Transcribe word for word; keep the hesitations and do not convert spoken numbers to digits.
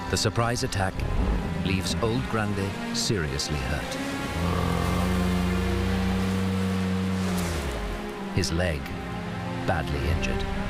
The surprise attack leaves Old Grande seriously hurt. His leg badly injured.